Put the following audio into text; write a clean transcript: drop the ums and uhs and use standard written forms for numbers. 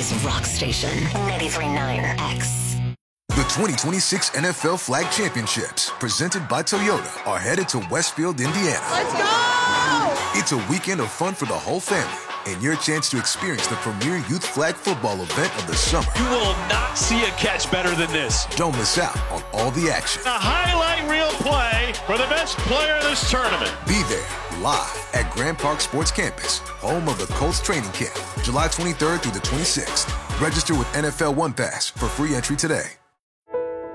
City's rock station, 93.9 X. The 2026 NFL Flag Championships, presented by Toyota, are headed to Westfield, Indiana. Let's go! It's a weekend of fun for the whole family, and your chance to experience the premier youth flag football event of the summer. You will not see a catch better than this. Don't miss out on all the action. A highlight reel play for the best player of this tournament. Be there, live at Grand Park Sports Campus, home of the Colts training camp, July 23rd through the 26th. Register with NFL One Pass for free entry today.